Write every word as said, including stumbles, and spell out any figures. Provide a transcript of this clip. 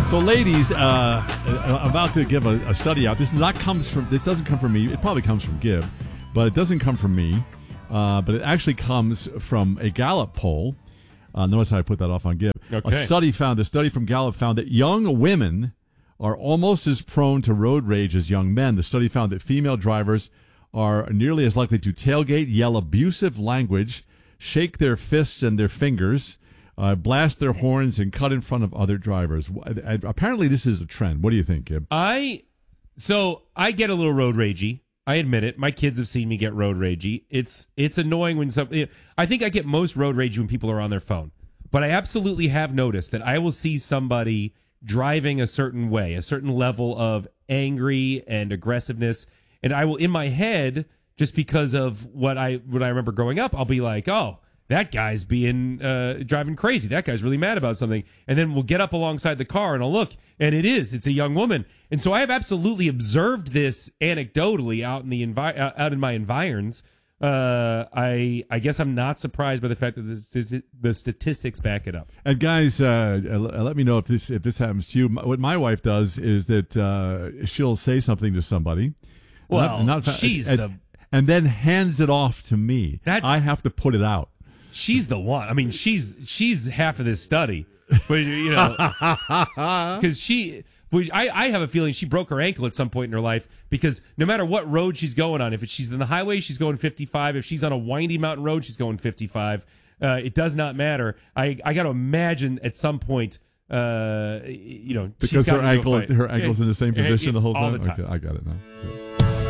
So, ladies, uh, I'm about to give a, a study out. This is not comes from. This doesn't come from me. It probably comes from Gib, but it doesn't come from me. Uh, but it actually comes from a Gallup poll. Uh, notice how I put that off on Gib. Okay. A study found. A study from Gallup found that young women are almost as prone to road rage as young men. The study found that female drivers are nearly as likely to tailgate, yell abusive language, shake their fists and their fingers, uh, blast their horns, and cut in front of other drivers. Apparently, this is a trend. What do you think, Gib? I so I get a little road ragey. I admit it. My kids have seen me get road ragey. It's it's annoying when some. I think I get most road ragey when people are on their phone. But I absolutely have noticed that I will see somebody driving a certain way, a certain level of angry and aggressiveness, and I will, in my head, just because of what I what I remember growing up, I'll be like, oh, that guy's being uh, driving crazy. That guy's really mad about something. And then we'll get up alongside the car and I'll look, and it is. It's a young woman. And so I have absolutely observed this anecdotally out in the envi- out in my environs. Uh, I I guess I'm not surprised by the fact that the, the statistics back it up. And guys, uh, let me know if this if this happens to you. What my wife does is that uh, she'll say something to somebody. Well, not, not, she's and, the and then hands it off to me. That's, I have to put it out. She's the one. I mean, she's she's half of this study, but you know, because she. I, I have a feeling she broke her ankle at some point in her life, because no matter what road she's going on, if she's in the highway, she's going fifty-five. If she's on a windy mountain road, she's going fifty-five. Uh, it does not matter. I, I got to imagine at some point, uh, you know, because she's her ankle her ankle's yeah. in the same position yeah, the whole time. All the time. Okay, I got it now. Good.